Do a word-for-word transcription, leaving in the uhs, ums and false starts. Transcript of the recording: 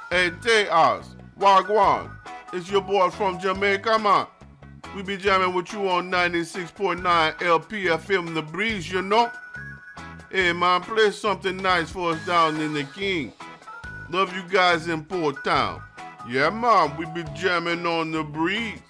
Hey, Tejas, Wagwan. It's your boy from Jamaica, man. We be jamming with you on ninety-six point nine L P F M The Breeze, you know? Hey, man, play something nice for us down in the King. Love you guys in Port Town. Yeah, man, we be jamming on The Breeze.